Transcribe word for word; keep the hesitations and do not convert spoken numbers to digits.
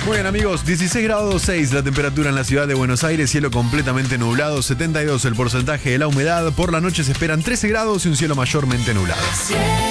Muy bien, amigos, dieciséis grados seis la temperatura en la ciudad de Buenos Aires, cielo completamente nublado, setenta y dos el porcentaje de la humedad. Por la noche se esperan trece grados y un cielo mayormente nublado.